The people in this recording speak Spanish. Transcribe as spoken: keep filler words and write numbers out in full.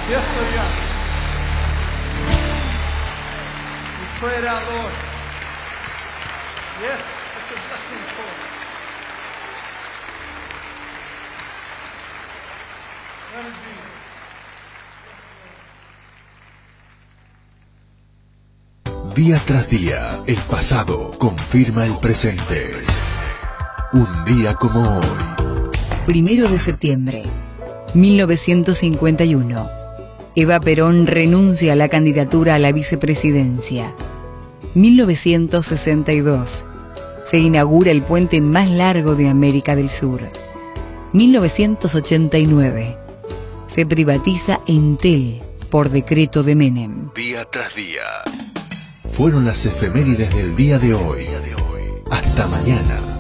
Yes, sir, yeah. We pray it out, Lord. Yes, what's your blessings for? Let it be. Día tras día, el pasado confirma el presente. Un día como hoy. Primero de septiembre, mil novecientos cincuenta y uno. Eva Perón renuncia a la candidatura a la vicepresidencia. mil novecientos sesenta y dos. Se inaugura el puente más largo de América del Sur. mil novecientos ochenta y nueve. Se privatiza Entel por decreto de Menem. Día tras día. Fueron las efemérides del día de hoy. Hasta mañana.